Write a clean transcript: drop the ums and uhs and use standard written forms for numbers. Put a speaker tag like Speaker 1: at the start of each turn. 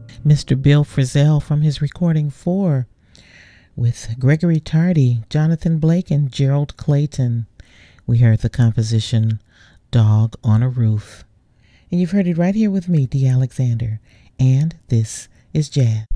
Speaker 1: Mr. Bill Frisell from his recording 4 with Gregory Tardy, Jonathan Blake, and Gerald Clayton. We heard the composition Dog on a Roof. And you've heard it right here with me, Dee Alexander. And this is Jazz.